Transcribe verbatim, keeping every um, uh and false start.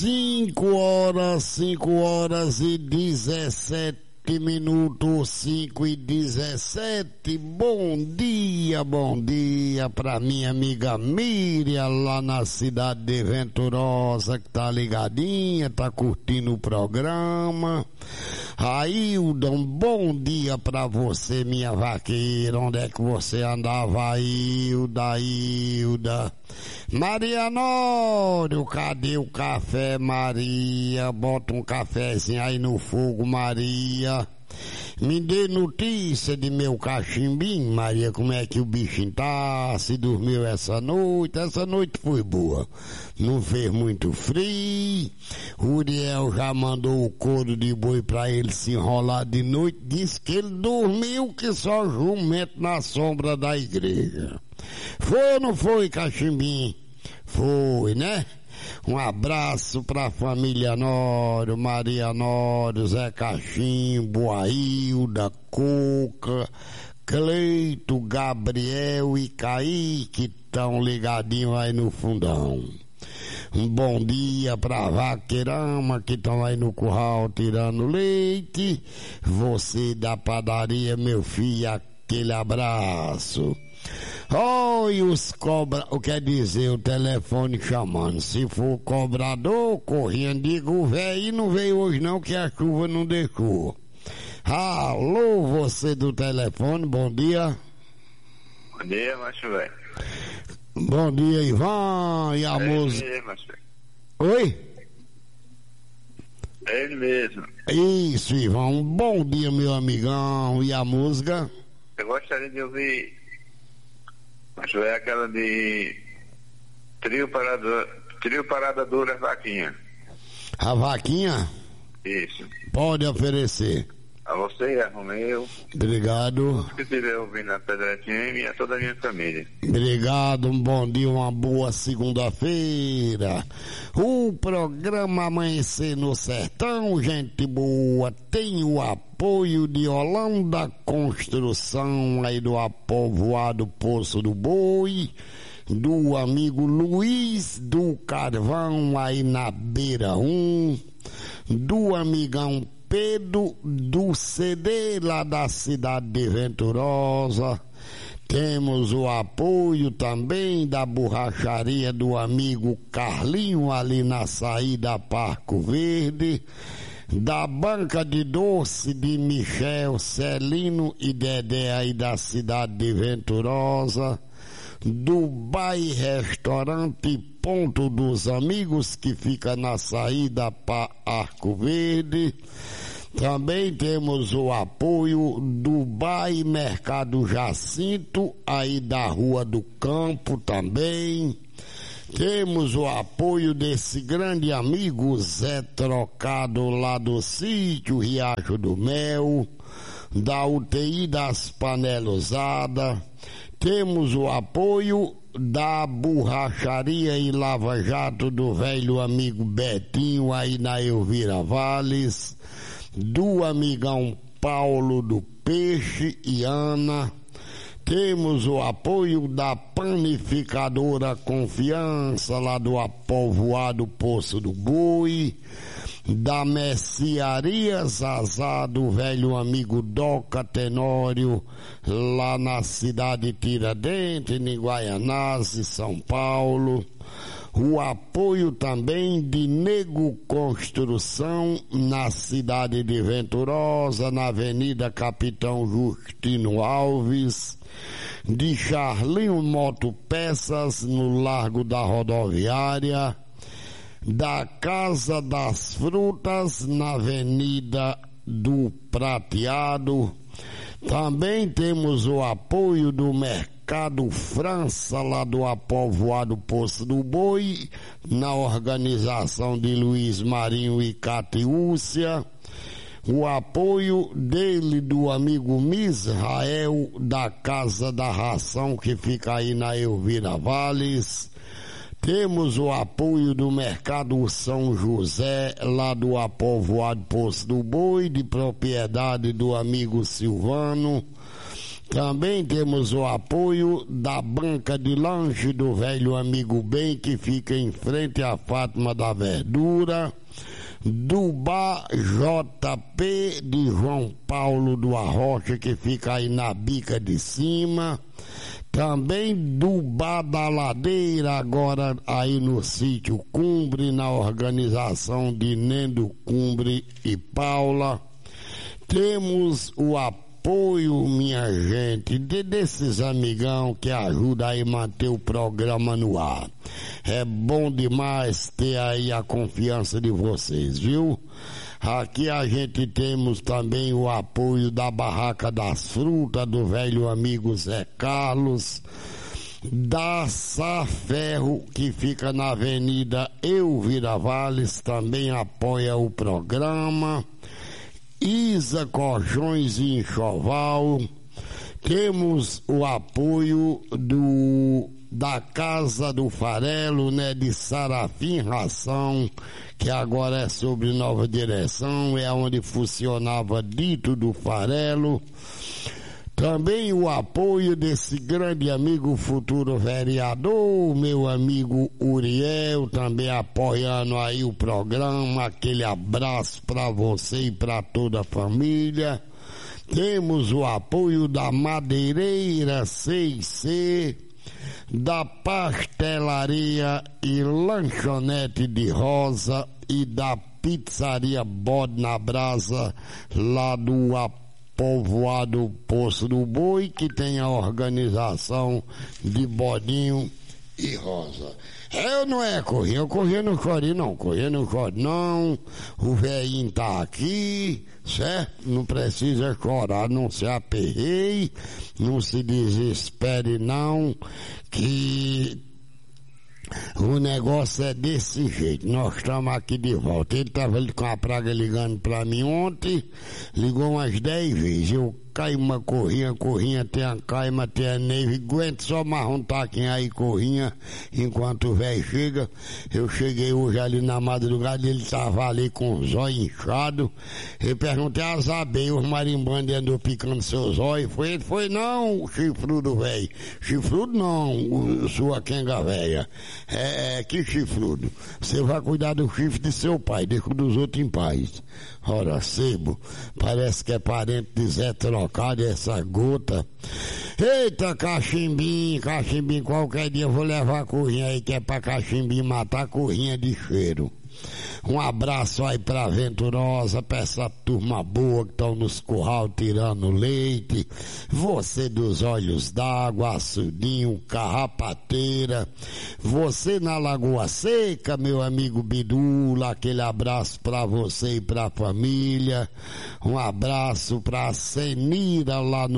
Cinco horas, cinco horas e dezessete minutos, cinco e dezessete. Bom dia, bom dia pra minha amiga Miriam lá na cidade de Venturosa, que tá ligadinha, tá curtindo o programa. Ailton, bom dia pra você, minha vaqueira. Onde é que você andava, Ailda, Ailda? Maria Nório, cadê o café, Maria? Bota um cafezinho aí no fogo, Maria. Me dê notícia de meu cachimbinho, Maria, como é que o bichinho tá, se dormiu essa noite. Essa noite foi boa, não fez muito frio. Uriel já mandou o couro de boi pra ele se enrolar de noite, disse que ele dormiu que só jumento na sombra da igreja. Foi ou não foi, cachimbinho? Foi, né? Um abraço pra família Nório, Maria Nório, Zé Cachimbo, Ailda, Coca, Cleito, Gabriel e Kaique, tão ligadinho aí no fundão. Um bom dia pra vaqueirama que estão aí no curral tirando leite. Você da padaria, meu filho, aquele abraço. Oi, os cobra... Quer dizer, o telefone chamando. Se for cobrador, correndo, diga, o velho não veio hoje não, que a chuva não deixou. Alô, você do telefone, bom dia. Bom dia, macho velho. Bom dia, Ivan. E a é música? Ele mesmo, macho velho. Oi? É ele mesmo. Isso, Ivan. Um bom dia, meu amigão. E a música? Eu gostaria de ouvir, macho velho, aquela de Trio Parada, trio parada Dura Vaquinha. A vaquinha? Isso. Pode oferecer. A você e a Romeu. Obrigado. Que estiver ouvindo a Pedra F M e a toda a minha família. Obrigado, um bom dia, uma boa segunda-feira. O programa Amanhecer no Sertão, gente boa, tem o apoio de Holanda Construção, aí do Apovoado Poço do Boi, do amigo Luiz do Carvão, aí na Beira um, do amigão Pedro do C D lá da cidade de Venturosa. Temos o apoio também da borracharia do amigo Carlinho ali na saída Parco Verde, da banca de doce de Michel, Celino e Dedé aí da cidade de Venturosa, do Bai Restaurante Ponto dos Amigos que fica na saída para Arco Verde. Também temos o apoio do Bai Mercado Jacinto, aí da Rua do Campo também. Temos o apoio desse grande amigo Zé Trocado lá do sítio Riacho do Mel, da U T I das Panelas Usadas. Temos o apoio da borracharia e Lava Jato do velho amigo Betinho aí na Elvira Valles, do amigão Paulo do Peixe e Ana. Temos o apoio da panificadora Confiança lá do Apovoado Poço do Boi, da mercearia Zazá do velho amigo Doca Tenório lá na cidade de Tiradentes, em Guaianazes, São Paulo. O apoio também de Nego Construção na cidade de Venturosa, na Avenida Capitão Justino Alves, de Charlinho Motopeças no Largo da Rodoviária, da Casa das Frutas na Avenida do Prateado. Também temos o apoio do Mercado França lá do Apovoado Poço do Boi, na organização de Luiz Marinho e Catiúcia. O apoio dele, do amigo Misrael, da Casa da Ração, que fica aí na Elvira Valles. Temos o apoio do Mercado São José, lá do Apovoado Poço do Boi, de propriedade do amigo Silvano. Também temos o apoio da banca de lanche do velho amigo Bem, que fica em frente à Fátima da Verdura, do Bar J P de João Paulo do Arrocha, que fica aí na bica de cima, também do Bar da Ladeira, agora aí no sítio Cumbre, na organização de Nendo Cumbre e Paula. Temos o apoio apoio, minha gente, de desses amigão que ajuda aí a manter o programa no ar. É bom demais ter aí a confiança de vocês, viu? Aqui a gente temos também o apoio da Barraca das Frutas, do velho amigo Zé Carlos, da Sá Ferro, que fica na Avenida Elvira Valles, também apoia o programa. Isa Colchões e Enxoval. Temos o apoio do da Casa do Farelo, né, de Sarafim Ração, que agora é sob nova direção, é onde funcionava Dito do Farelo. Também o apoio desse grande amigo futuro vereador, meu amigo Uriel, também apoiando aí o programa. Aquele abraço para você e para toda a família. Temos o apoio da Madeireira C e C, da Pastelaria e Lanchonete de Rosa e da Pizzaria Bode na Brasa, lá do apoio Povoado Poço do Boi, que tem a organização de Bodinho e Rosa. Eu não é correr, eu correr no chore não, correr no chore não, o velhinho tá aqui, certo? Não precisa chorar, não se aperreie, não se desespere não, que o negócio é desse jeito. Nós estamos aqui de volta. Ele estava com a praga ligando para mim ontem, ligou umas dez vezes. Eu caí uma corrinha, corrinha, tem a caima, tem a neve, aguento só mais um taquinho aí, corrinha, enquanto o velho chega. Eu cheguei hoje ali na madrugada, ele estava ali com os olhos inchados. Eu perguntei a Zabei, os marimbondos andou picando seus olhos. Foi ele? Foi não, chifrudo velho. Chifrudo não, o, sua quenga velha. É, é, que chifrudo. Você vai cuidar do chifre de seu pai, deixa o dos outros em paz. Ora, sebo, parece que é parente de Zé Trocado, essa gota. Eita, cachimbim, cachimbim, qualquer dia eu vou levar a corrinha aí, que é pra cachimbim matar a corrinha de cheiro. Um abraço aí pra Venturosa, pra essa turma boa que estão nos curral tirando leite, você dos Olhos d'Água, Açudinho, Carrapateira, você na Lagoa Seca, meu amigo Bidula, aquele abraço pra você e pra família, um abraço pra Senira lá no